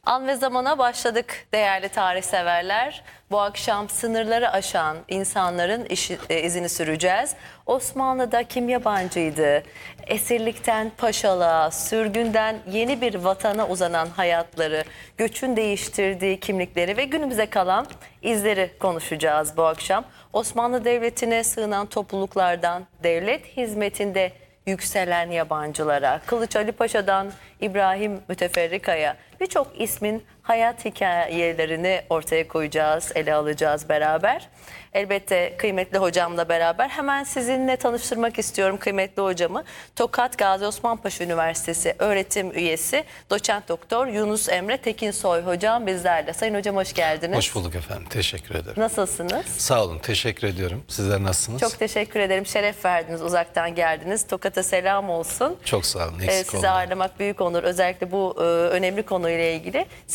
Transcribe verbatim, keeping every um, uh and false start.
An ve zamana başladık değerli tarihseverler. Bu akşam sınırları aşan insanların işi, e, izini süreceğiz. Osmanlı'da kim yabancıydı? Esirlikten paşalığa, sürgünden yeni bir vatana uzanan hayatları, göçün değiştirdiği kimlikleri ve günümüze kalan izleri konuşacağız bu akşam. Osmanlı Devleti'ne sığınan topluluklardan devlet hizmetinde yükselen yabancılara, Kılıç Ali Paşa'dan İbrahim Müteferrika'ya birçok ismin hayat hikayelerini ortaya koyacağız, ele alacağız beraber. Elbette kıymetli hocamla beraber hemen sizinle tanıştırmak istiyorum kıymetli hocamı. Tokat Gazi Osman Paşa Üniversitesi öğretim üyesi doçent doktor Yunus Emre Tekinsoy hocam bizlerle. Sayın hocam hoş geldiniz. Hoş bulduk efendim. Teşekkür ederim. Nasılsınız? Sağ olun. Teşekkür ediyorum. Sizler nasılsınız? Çok teşekkür ederim. Şeref verdiniz. Uzaktan geldiniz. Tokat'a selam olsun. Çok sağ olun. Eksik Ee, sizi olmayın. ağırlamak büyük onur. Özellikle bu e, önemli konuyla ilgili.